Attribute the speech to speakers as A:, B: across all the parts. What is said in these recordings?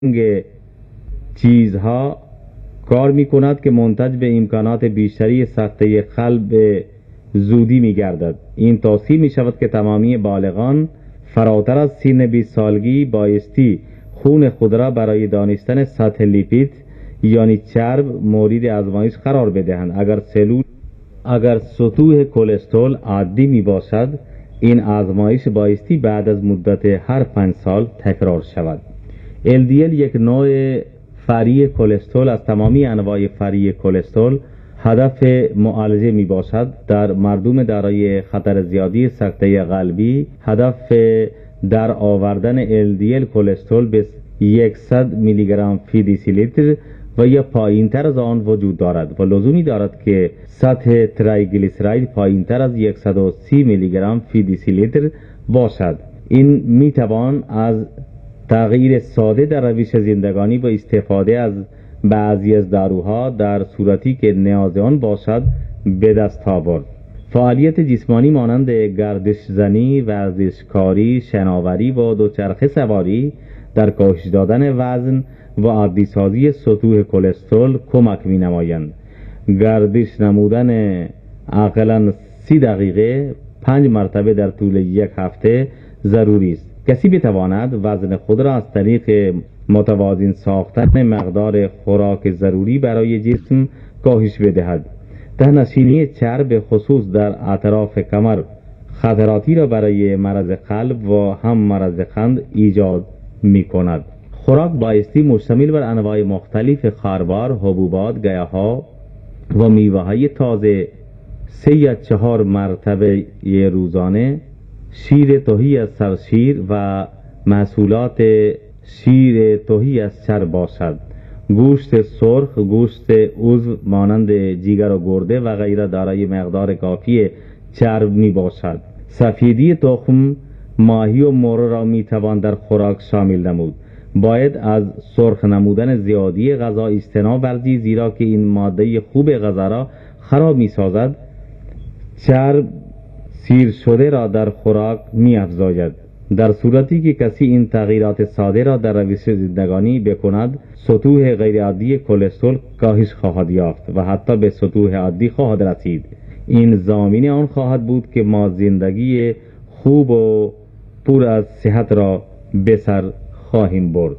A: چیزها کار می کند که منتج به امکانات بیشتری سطح قلب زودی می گردد. این توصیه می شود که تمامی بالغان فراتر از سن 20 سالگی بایستی خون خود را برای دانستن سطح لیپید یعنی چرب مورد آزمایش قرار بدهند. اگر سطوح کلسترول عادی می باشد، این آزمایش بایستی بعد از مدت هر 5 سال تکرار شود. LDL یک نوع فرعی کلسترول از تمامی انواع فرعی کلسترول هدف معالجه می باشد. در مردم دارای خطر زیادی سکته قلبی هدف در آوردن LDL کلسترول به 100 میلی گرم فی دیسی لیتر و یا پایین تر از آن وجود دارد و لزومی دارد که سطح تریگلیسیراید پایین تر از 130 میلی گرم فی دیسی لیتر باشد. این می توان از تغییر ساده در روش زندگانی و استفاده از بعضی از داروها در صورتی که نیاز آن باشد به دست آورد. فعالیت جسمانی مانند گردش زنی، ورزشکاری، شناوری و دوچرخه سواری در کاهش دادن وزن و عادی سازی سطوح کلسترول کمک می نمایند. گردش نمودن اقلاً 30 دقیقه 5 مرتبه در طول یک هفته ضروری است. کسی بتواند وزن خود را از طریق متوازن ساختن مقدار خوراک ضروری برای جسم کاهش بدهد. ته‌نشینی چرب خصوص در اطراف کمر خطراتی را برای مرض قلب و هم مرض قند ایجاد می کند. خوراک بایستی مشتمل بر انواع مختلف خاربار، حبوبات، گیاها و میوه‌های تازه 3 یا 4 مرتبه روزانه، شیر تهی از سرشیر و محصولات شیر تهی از چرب باشد. گوشت سرخ، گوشت عضو مانند جگر و گرده و غیره دارای مقدار کافی چرب می باشد. سفیدی تخم، ماهی و مرغ را می توان در خوراک شامل نمود. باید از سرخ نمودن زیادی غذا اجتناب ورزید، زیرا که این ماده خوب غذا را خراب می سازد. چرب سیر شده را در خوراک می افزاید. در صورتی که کسی این تغییرات ساده را در روش زندگانی بکند، سطوح غیرعادی کلسترول کاهش خواهد یافت و حتی به سطوح عادی خواهد رسید. این ضامن آن خواهد بود که ما زندگی خوب و پر از صحت را به سر خواهیم برد.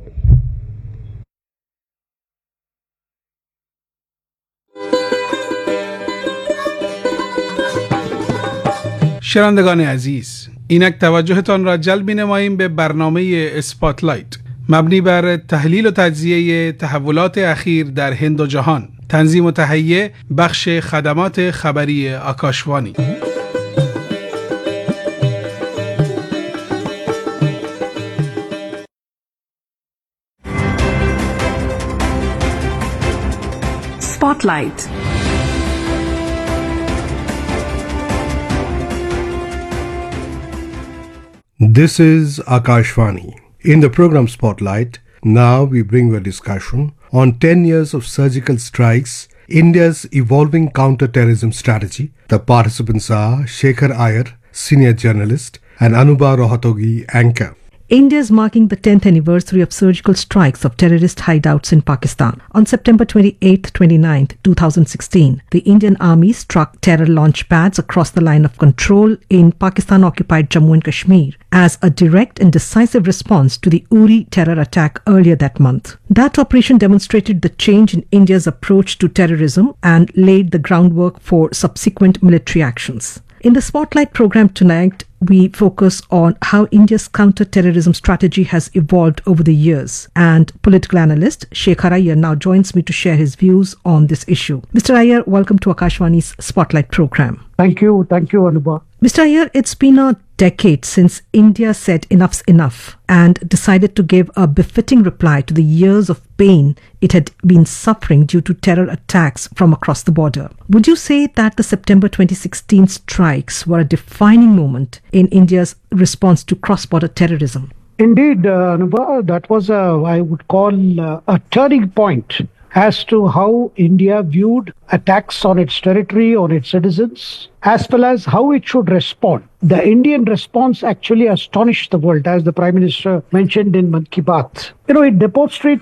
B: شنوندگان عزیز، اینک توجهتان را جلب می‌نماییم به برنامه اسپاتلایت مبنی بر تحلیل و تجزیه تحولات اخیر در هند و جهان. تنظیم و تهیه بخش خدمات خبری آکاشوانی.
C: Spotlight.
D: This is Akashvani. In the program Spotlight, now we bring you a discussion on 10 years of surgical strikes, India's evolving counter-terrorism strategy. The participants are Shekhar Iyer, senior journalist, and Anubha Rohatogi, anchor.
C: India is marking the 10th anniversary of surgical strikes of terrorist hideouts in Pakistan. On September 28th, 29th, 2016, the Indian Army struck terror launch pads across the line of control in Pakistan-occupied Jammu and Kashmir as a direct and decisive response to the Uri terror attack earlier that month. That operation demonstrated the change in India's approach to terrorism and laid the groundwork for subsequent military actions. In the Spotlight program tonight, we focus on how India's counter-terrorism strategy has evolved over the years. And political analyst Shekhar Iyer now joins me to share his views on this issue. Mr. Iyer, welcome to Akashvani's Spotlight program.
E: Thank you, Anubha.
C: Mr. Iyer, it's been a decade since India said enough's enough and decided to give a befitting reply to the years of pain it had been suffering due to terror attacks from across the border. Would you say that the September 2016 strikes were a defining moment in India's response to cross-border terrorism?
E: Indeed, Anubha, that was I would call a turning point as to how India viewed attacks on its territory, on its citizens, as well as how it should respond. the Indian response actually astonished the world, as the Prime Minister mentioned in Mann Ki Baat. It demonstrates